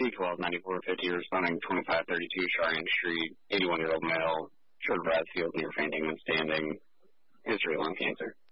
C12-9450 responding 2532 Cheyenne Street, 81-year-old male, short of Bradfield, near fainting and standing, history of lung cancer.